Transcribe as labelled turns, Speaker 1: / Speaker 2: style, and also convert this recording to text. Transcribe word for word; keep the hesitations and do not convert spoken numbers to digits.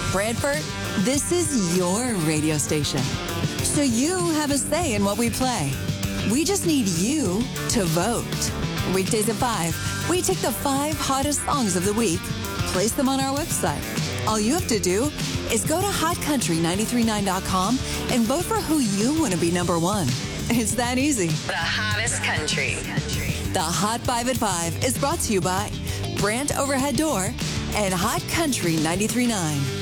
Speaker 1: Brantford, this is your radio station. So you have a say in what we play. We just need you to vote. Weekdays at five, we take the five hottest songs of the week, place them on our website. All you have to do is go to hot country nine three nine dot com and vote for who you want to be number one. It's that easy.
Speaker 2: The hottest country.
Speaker 1: The Hot five at five is brought to you by Brant Overhead Door and Hot Country ninety-three point nine.